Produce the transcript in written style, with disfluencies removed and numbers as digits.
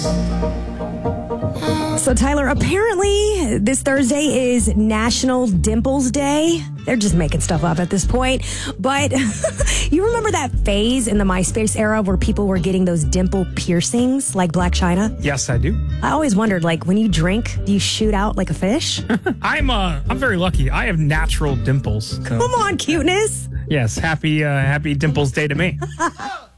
So, Tyler, apparently this Thursday is National Dimples Day. They're just making stuff up at this point. But you remember that phase in the MySpace era where people were getting those dimple piercings like Black China? Yes, I do. I always wondered, like, when you drink, do you shoot out like a fish? I'm very lucky. I have natural dimples. So. Come on, cuteness. Yes, happy Dimples Day to me.